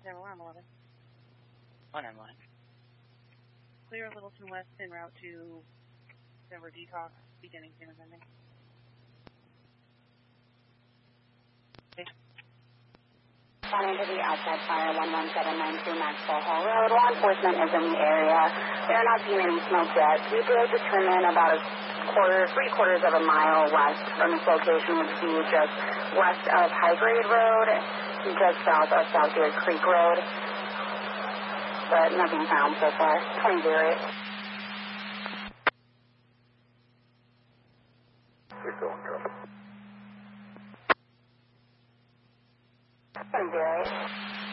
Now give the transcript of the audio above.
Never alarm 11. 1M1. Clear Littleton West en route to Denver Detox, beginning soon as ending. Responding to the outside fire 11792 Maxwell Hall Road. Law enforcement is in the area. They are not seeing any smoke yet. We did determine about three-quarters of a mile west from this location would be just west of High Grade Road, just south of South Deer Creek Road. But nothing found so far. 20-08. You're going trouble. 20-08.